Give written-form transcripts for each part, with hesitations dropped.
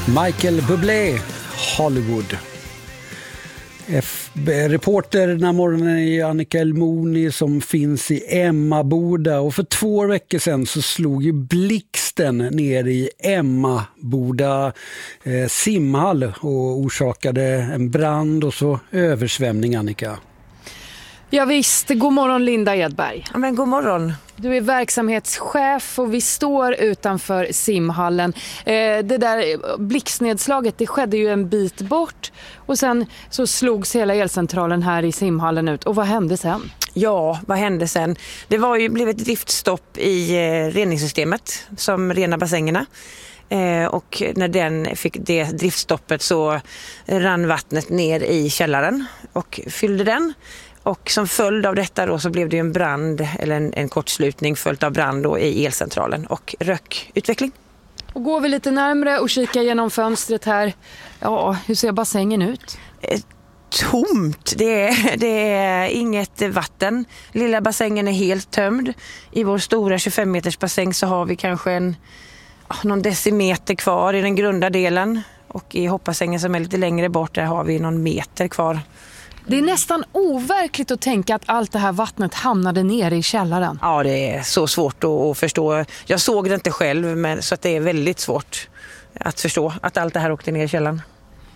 Michael Bublé, Hollywood. Reporter den här morgonen är Annika Elmoni som finns i Emmaboda, och för 2 veckor sedan så slog ju blixten ner i Emmaboda simhall och orsakade en brand och så översvämning, Annika. Ja visst, god morgon Linda Edberg. Ja, men god morgon. Du är verksamhetschef och vi står utanför simhallen. Det där blixtnedslaget, det skedde ju en bit bort och sen så slogs hela elcentralen här i simhallen ut. Och vad hände sen? Ja, vad hände sen? Det blev ett driftstopp i reningssystemet som renar bassängerna. Och när den fick det driftstoppet så rann vattnet ner i källaren och fyllde den. Och som följd av detta då så blev det en brand, eller en kortslutning följt av brand då i elcentralen och rökutveckling. Och går vi lite närmare och kikar genom fönstret här, ja, hur ser bassängen ut? Tomt, det är inget vatten. Lilla bassängen är helt tömd. I vår stora 25-meters bassäng så har vi kanske någon decimeter kvar i den grunda delen. Och i hoppassängen som är lite längre bort, där har vi någon meter kvar. Det är nästan overkligt att tänka att allt det här vattnet hamnade nere i källaren. Ja, det är så svårt att förstå. Jag såg det inte själv, men så att det är väldigt svårt att förstå att allt det här åkte ner i källaren.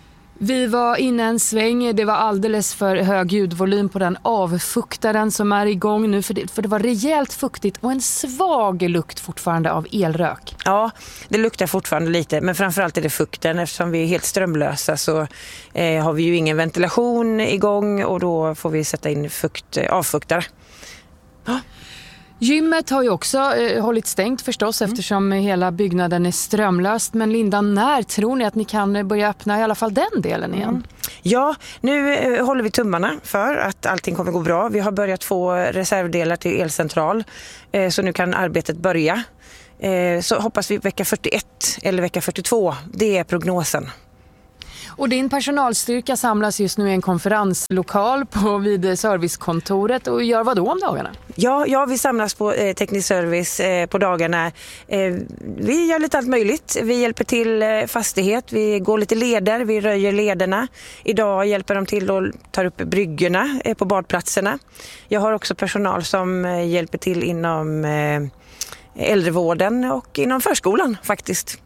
Vi var inne en sväng, det var alldeles för hög ljudvolym på den avfuktaren som är igång nu, för det var rejält fuktigt och en svag lukt fortfarande av elrök. Ja, det luktar fortfarande lite, men framförallt är det fukten. Eftersom vi är helt strömlösa så har vi ju ingen ventilation igång och då får vi sätta in avfuktare. Ja. Gymmet har ju också hållit stängt förstås eftersom hela byggnaden är strömlöst. Men Linda, när tror ni att ni kan börja öppna i alla fall den delen igen? Ja, nu håller vi tummarna för att allting kommer gå bra. Vi har börjat få reservdelar till elcentral så nu kan arbetet börja. Så hoppas vi vecka 41 eller vecka 42, det är prognosen. Och din personalstyrka samlas just nu i en konferenslokal vid servicekontoret och gör vad då om dagarna? Ja, vi samlas på teknisk service på dagarna. Vi gör lite allt möjligt. Vi hjälper till fastighet, vi går lite leder, vi röjer lederna. Idag hjälper de till och tar upp bryggorna på badplatserna. Jag har också personal som hjälper till inom äldrevården och inom förskolan faktiskt.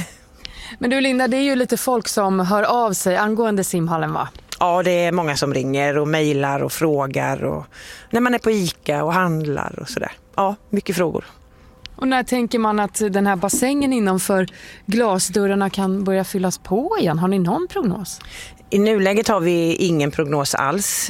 Men du Linda, det är ju lite folk som hör av sig angående simhallen, va? Ja, det är många som ringer och mejlar och frågar och när man är på ICA och handlar och sådär. Ja, mycket frågor. Och när tänker man att den här bassängen innanför glasdörrarna kan börja fyllas på igen? Har ni någon prognos? I nuläget har vi ingen prognos alls.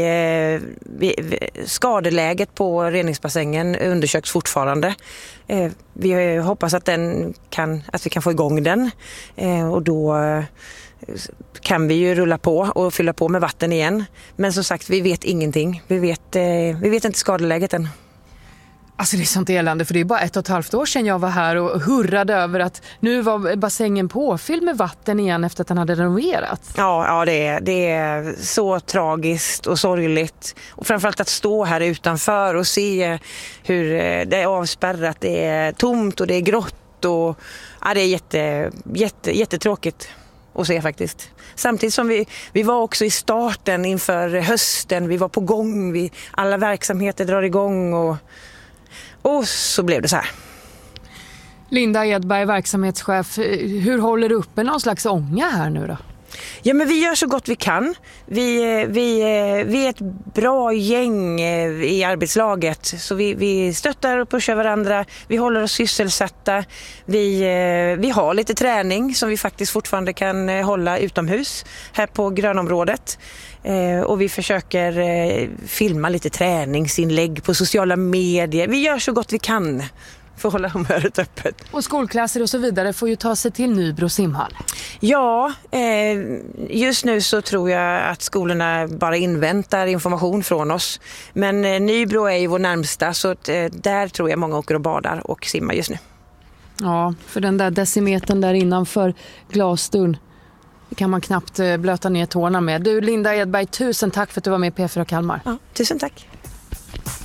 Skadeläget på reningsbassängen undersöks fortfarande. Vi hoppas att vi kan få igång den och då kan vi ju rulla på och fylla på med vatten igen. Men som sagt, vi vet ingenting. Vi vet inte skadeläget än. Alltså det är sånt elände, för det är bara 1,5 år sedan jag var här och hurrade över att nu var bassängen påfylld med vatten igen efter att den hade renoverats. Ja, det är så tragiskt och sorgligt. Och framförallt att stå här utanför och se hur det är avspärrat, det är tomt och det är grått. Och, ja, det är jättetråkigt att se faktiskt. Samtidigt som vi var också i starten inför hösten, vi var på gång, alla verksamheter drar igång och så blev det så här. Linda Edberg, verksamhetschef. Hur håller du uppe någon slags ånga här nu då? Ja, men vi gör så gott vi kan. Vi är ett bra gäng i arbetslaget. Så vi stöttar och pushar varandra. Vi håller oss sysselsatta. Vi har lite träning som vi faktiskt fortfarande kan hålla utomhus här på grönområdet. Och vi försöker filma lite träningsinlägg på sociala medier. Vi gör så gott vi kan för att hålla humöret öppet. Och skolklasser och så vidare får ju ta sig till Nybro simhall. Ja, just nu så tror jag att skolorna bara inväntar information från oss. Men Nybro är ju vår närmsta, så där tror jag många åker och badar och simmar just nu. Ja, för den där decimetern där innanför glasdörren, det kan man knappt blöta ner tårna med. Du Linda Edberg, tusen tack för att du var med i P4 Kalmar. Ja, tusen tack.